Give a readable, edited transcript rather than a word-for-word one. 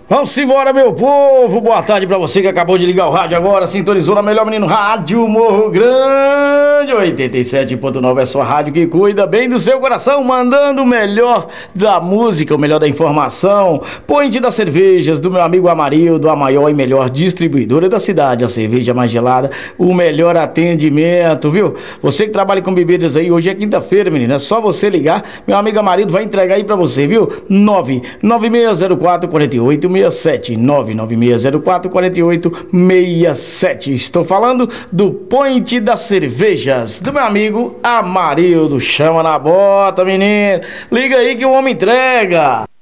Vamos embora, meu povo. Boa tarde pra você que acabou de ligar o rádio agora, sintonizou na melhor menino rádio Morro Grande 87.9, é sua rádio que cuida bem do seu coração, mandando o melhor da música, o melhor da informação. Point das cervejas do meu amigo Amarildo, a maior e melhor distribuidora da cidade, a cerveja mais gelada, o melhor atendimento, viu? Você que trabalha com bebidas aí, hoje é quinta-feira, menina, é só você ligar, meu amigo Amarildo vai entregar aí pra você, viu? 996044867, 996044867. Estou falando do Point das Cervejas, do meu amigo Amarildo. Chama na bota, menino. Liga aí que o homem entrega.